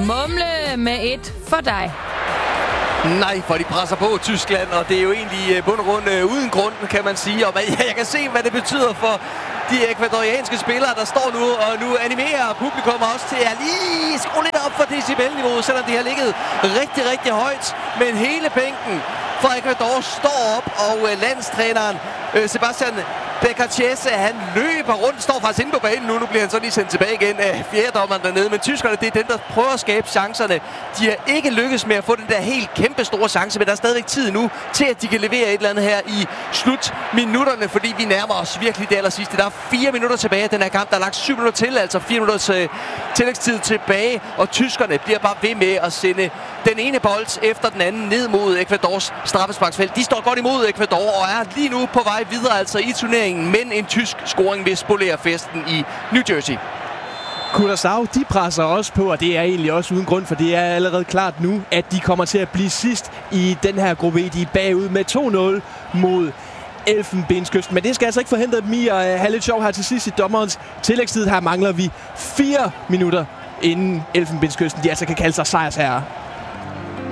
mumle med et for dig. Nej, for de presser på Tyskland, og det er jo egentlig bund og grund uden grund, kan man sige. Og jeg kan se, hvad det betyder for de ekvadorianske spillere, der står nu, og nu animerer publikum også til at lige skrue lidt op for decibelniveauet, selvom de har ligget rigtig, rigtig højt. Men hele bænken fra Ecuador står op, og landstræneren Sebastián Becachese, han løber rundt, står faktisk inde på banen nu. Nu bliver han så lige sendt tilbage igen af fjerdommeren dernede. Men tyskerne, det er dem, der prøver at skabe chancerne. De har ikke lykkes med at få den der helt kæmpe store chance, men der er stadigvæk tid nu til, at de kan levere et eller andet her i slutminutterne, fordi vi nærmer os virkelig det allersidste. Der er 4 minutter tilbage af den her kamp. Der er lagt 7 minutter til, altså 4 minutters tillægstid tilbage, og tyskerne bliver bare ved med at sende den ene bold efter den anden ned mod Ecuadors straffesparksfelt. De står godt imod Ecuador og er lige nu på vej videre altså i turneringen, men en tysk scoring vil spolere festen i New Jersey. Curaçao, de presser også på, og det er egentlig også uden grund, for det er allerede klart nu, at de kommer til at blive sidst i den her gruppe. De er bagud med 2-0 mod Elfenbenskysten. Men det skal altså ikke forhindre dem i at have lidt sjov her til sidst i dommerens tillægstid. Her mangler vi 4 minutter, inden Elfenbenskysten de altså kan kalde sig sejrsherrer.